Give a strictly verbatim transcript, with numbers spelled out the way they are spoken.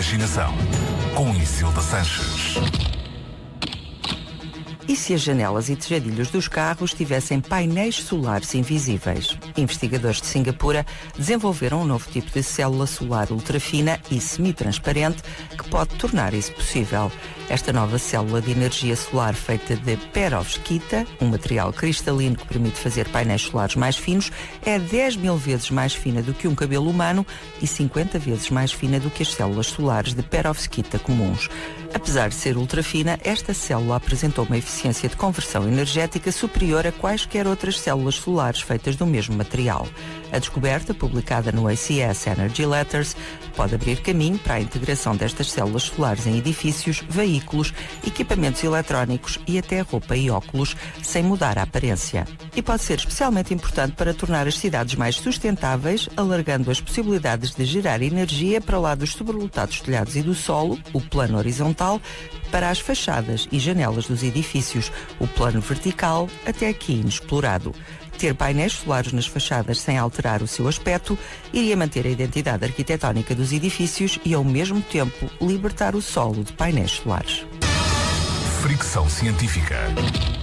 imaginação, com Isilda Sanches. E se as janelas e tejadilhos dos carros tivessem painéis solares invisíveis? Investigadores de Singapura desenvolveram um novo tipo de célula solar ultrafina e semi-transparente que pode tornar isso possível. Esta nova célula de energia solar feita de perovskita, um material cristalino que permite fazer painéis solares mais finos, é dez mil vezes mais fina do que um cabelo humano e cinquenta vezes mais fina do que as células solares de perovskita comuns. Apesar de ser ultrafina, esta célula apresentou uma eficiência de conversão energética superior a quaisquer outras células solares feitas do mesmo material. A descoberta, publicada no A C S Energy Letters, pode abrir caminho para a integração destas células solares em edifícios, veículos, equipamentos eletrónicos e até roupa e óculos, sem mudar a aparência. E pode ser especialmente importante para tornar as cidades mais sustentáveis, alargando as possibilidades de gerar energia para lá dos sobrelotados telhados e do solo, o plano horizontal, para as fachadas e janelas dos edifícios, o plano vertical, até aqui inexplorado. Ter painéis solares nas fachadas sem alterar o seu aspecto iria manter a identidade arquitetónica dos edifícios e, ao mesmo tempo, libertar o solo de painéis solares. Fricção científica.